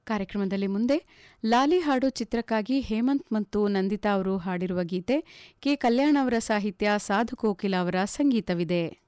ಕಾರ್ಯಕ್ರಮದಲ್ಲಿ ಮುಂದೆ ಲಾಲಿ ಹಾಡು ಚಿತ್ರಕ್ಕಾಗಿ ಹೇಮಂತ್ ಮತ್ತು ನಂದಿತಾ ಅವರು ಹಾಡಿರುವ ಗೀತೆ ಕೆ ಕಲ್ಯಾಣ್ ಅವರ ಸಾಹಿತ್ಯ ಸಾಧು ಕೋಕಿಲ ಅವರ ಸಂಗೀತವಿದೆ.